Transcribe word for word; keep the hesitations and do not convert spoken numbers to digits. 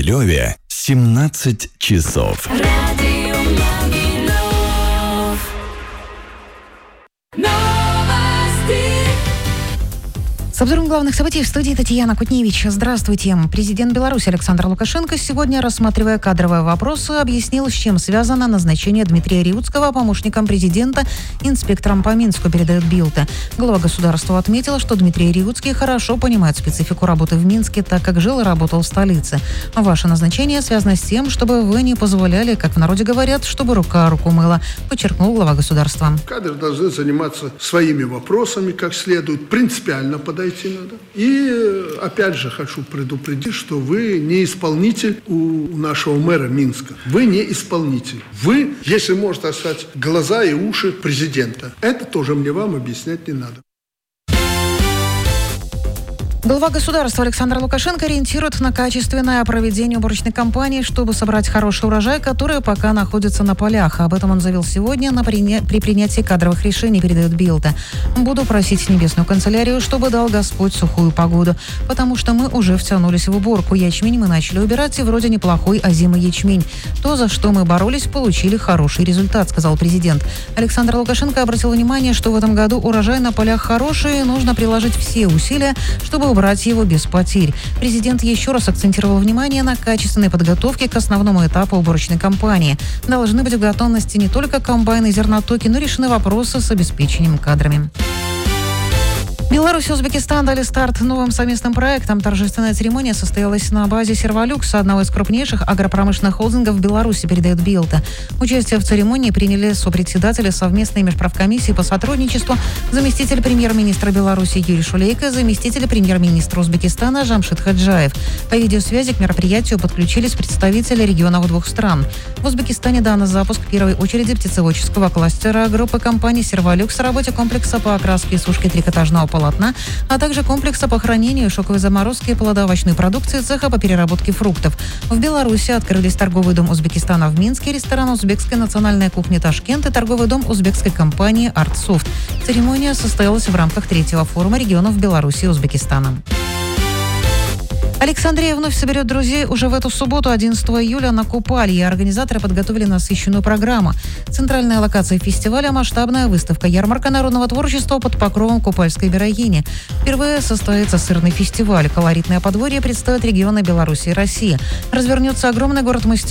Могилеве семнадцать часов. С обзором главных событий в студии Татьяна Кутневич. Здравствуйте. Президент Беларуси Александр Лукашенко сегодня, рассматривая кадровые вопросы, объяснил, с чем связано назначение Дмитрия Риутского помощником президента, инспектором по Минску, передает Билд. Глава государства отметила, что Дмитрий Риутский хорошо понимает специфику работы в Минске, так как жил и работал в столице. Ваше назначение связано с тем, чтобы вы не позволяли, как в народе говорят, чтобы рука руку мыла, подчеркнул глава государства. Кадры должны заниматься своими вопросами как следует, принципиально подойти надо. И опять же хочу предупредить, что вы не исполнитель у нашего мэра Минска. Вы не исполнитель. Вы, если можно сказать, глаза и уши президента. Это тоже мне вам объяснять не надо. Глава государства Александр Лукашенко ориентирует на качественное проведение уборочной кампании, чтобы собрать хороший урожай, который пока находится на полях. Об этом он заявил сегодня на приня... при принятии кадровых решений, передает Билд. «Буду просить небесную канцелярию, чтобы дал Господь сухую погоду, потому что мы уже втянулись в уборку. Ячмень мы начали убирать, и вроде неплохой озимый ячмень. То, за что мы боролись, получили хороший результат», сказал президент. Александр Лукашенко обратил внимание, что в этом году урожай на полях хороший, и нужно приложить все усилия, чтобы убрать его без потерь. Президент еще раз акцентировал внимание на качественной подготовке к основному этапу уборочной кампании. Должны быть в готовности не только комбайны и зернотоки, но решены вопросы с обеспечением кадрами. Беларусь и Узбекистан дали старт новым совместным проектам. Торжественная церемония состоялась на базе «Серволюкс», одного из крупнейших агропромышленных холдингов в Беларуси, передает Билд. Участие в церемонии приняли сопредседатели совместной межправкомиссии по сотрудничеству, заместитель премьер-министра Беларуси Юрий Шулейко, заместитель премьер-министра Узбекистана Жамшид Хаджаев. По видеосвязи к мероприятию подключились представители регионов двух стран. В Узбекистане дан запуск в первой очереди птицеводческого кластера группы компаний «Серволюкс», работе комплекса по окраске и сушке трикотажного полотна, а также комплекса по хранению шоковой заморозки плодоовощной продукции, цеха по переработке фруктов. В Беларуси открылись торговый дом Узбекистана в Минске, ресторан узбекской национальной кухни Ташкент и торговый дом узбекской компании «Артсофт». Церемония состоялась в рамках третьего форума регионов Беларуси и Узбекистана. Александрия вновь соберет друзей уже в эту субботу, одиннадцатого июля, на Купалье. Организаторы подготовили насыщенную программу. Центральная локация фестиваля – масштабная выставка-ярмарка народного творчества под покровом Купальской берегини. Впервые состоится сырный фестиваль. Колоритное подворье представит регионы Беларуси и России. Развернется огромный город мастеров.